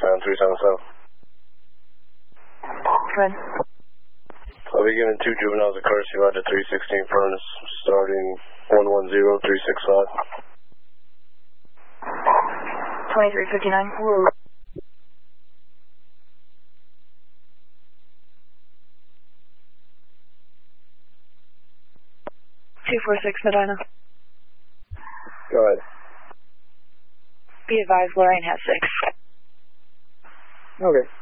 ground 377. Good. I'll be giving 2 juveniles a courtesy ride to 316 Furnace, starting 110365. 2359. 246 Medina. Go ahead. Be advised, Lorraine has 6. Okay.